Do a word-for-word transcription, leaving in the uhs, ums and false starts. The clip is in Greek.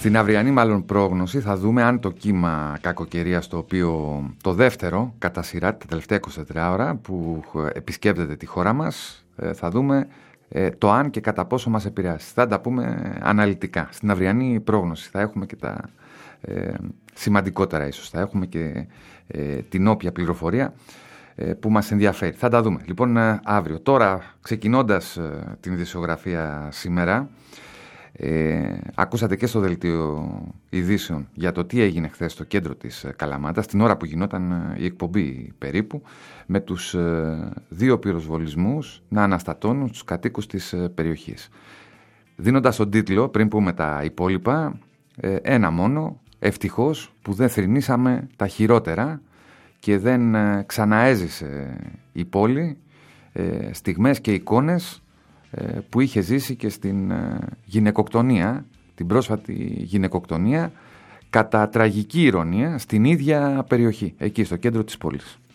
Στην αυριανή μάλλον πρόγνωση θα δούμε αν το κύμα κακοκαιρίας, το οποίο το δεύτερο κατά σειρά τα τελευταία είκοσι τέσσερις ώρα που επισκέπτεται τη χώρα μας, θα δούμε το αν και κατά πόσο μας επηρεάσει. Θα τα πούμε αναλυτικά. Στην αυριανή πρόγνωση θα έχουμε και τα ε, σημαντικότερα ίσως. Θα έχουμε και ε, την όποια πληροφορία ε, που μας ενδιαφέρει. Θα τα δούμε λοιπόν αύριο. Τώρα ξεκινώντας ε, την ειδησιογραφία σήμερα, Ε, ακούσατε και στο δελτίο ειδήσεων για το τι έγινε χθες στο κέντρο της Καλαμάτας, την ώρα που γινόταν η εκπομπή περίπου, με τους ε, δύο πυροσβολισμούς να αναστατώνουν τους κατοίκους της ε, περιοχής. Δίνοντας τον τίτλο, πριν πούμε τα υπόλοιπα, ε, ένα μόνο: ευτυχώς που δεν θρηνήσαμε τα χειρότερα και δεν ε, ξαναέζησε η πόλη ε, στιγμές και εικόνες που είχε ζήσει και στην γυναικοκτονία, την πρόσφατη γυναικοκτονία, κατά τραγική ηρωνία, στην ίδια περιοχή, εκεί στο κέντρο της πόλης.